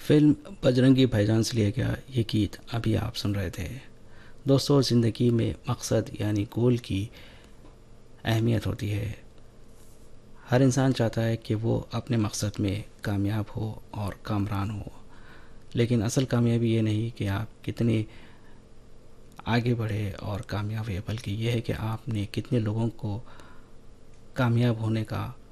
Film Bajrangi भाईजान से लिया गया ये गीत अभी आप सुन रहे थे। दोस्तों, ज़िंदगी में मकसद यानी गोल की अहमियत होती है। हर इंसान चाहता है कि वो अपने मकसद में कामयाब हो और कामरान हो। लेकिन असल कामयाबी ये नहीं कि आप कितने आगे बढ़े और कामयाब हुए, बल्कि ये है कि आपने कितने लोगों को कामयाब होने का